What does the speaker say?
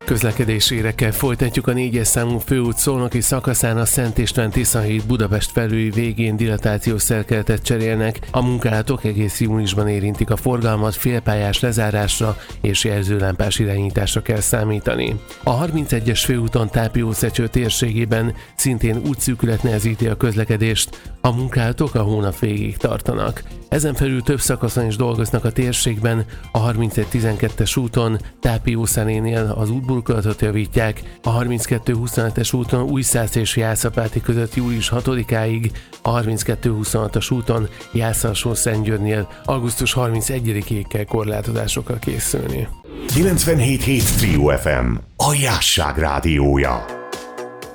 Közlekedési hírekkel folytatjuk. A 4-es számú főút szolnoki szakaszán a Szent István Tisza híd Budapest felüli végén dilatációs szerkeletet cserélnek. A munkálatok egész júniusban érintik a forgalmat, félpályás lezárásra és jelzőlámpás irányításra kell számítani. A 31-es főúton Tápiószecső térségében szintén útszűkület nehezíti a közlekedést, a munkálatok a hónap végéig tartanak. Ezen felül több szakaszon is dolgoznak a térségben, a 31-12-es úton Tápiószenénél az útburkolatot javítják, a 32-25-es úton Újszász és Jászapáti között július 6-áig, a 32-26-as úton Jász-Alsó-Szentgyörgynél augusztus 31-ig kell korlátozásokkal készülni. 97.7 Trio FM, a Jásság rádiója.